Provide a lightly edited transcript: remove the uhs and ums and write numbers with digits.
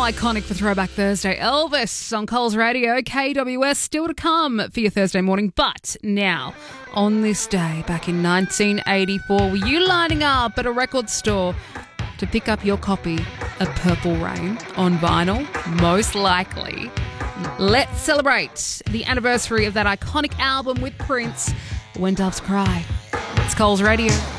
iconic for Throwback Thursday. Elvis on Coles Radio, KWS, still to come for your Thursday morning. But now, on this day back in 1984, were you lining up at a record store to pick up your copy of Purple Rain on vinyl? Most likely. Let's celebrate the anniversary of that iconic album with Prince, When Doves Cry. It's Coles Radio.